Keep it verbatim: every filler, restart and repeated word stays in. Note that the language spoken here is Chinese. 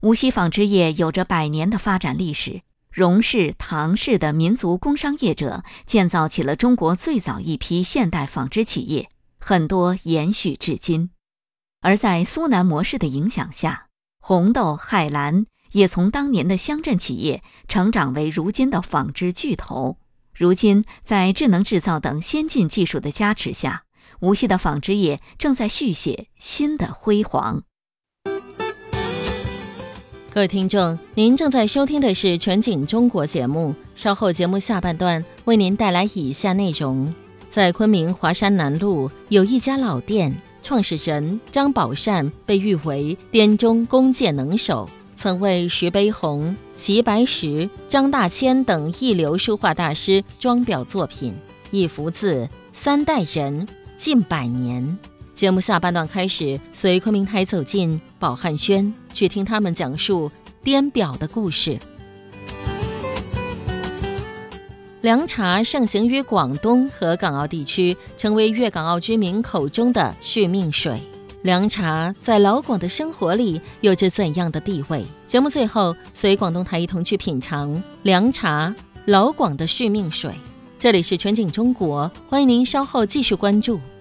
无锡纺织业有着百年的发展历史，荣氏、唐氏的民族工商业者建造起了中国最早一批现代纺织企业，很多延续至今。而在苏南模式的影响下，红豆、海蓝也从当年的乡镇企业成长为如今的纺织巨头。如今，在智能制造等先进技术的加持下，无锡的纺织业正在续写新的辉煌。 各位听众，您正在收听的是全景中国节目，稍后节目下半段为您带来以下内容。在昆明华山南路有一家老店，创始人张宝善被誉为滇中工界能手，曾为徐悲鸿、齐白石、张大千等一流书画大师装裱作品，一幅字，三代人，近百年。节目下半段开始，随昆明台走进宝汉轩，去听他们讲述滇表的故事。凉茶盛行于广东和港澳地区，成为粤港澳居民口中的续命水。凉茶在老广的生活里有着怎样的地位？节目最后，随广东台一同去品尝凉茶，老广的续命水。这里是全景中国，欢迎您稍后继续关注。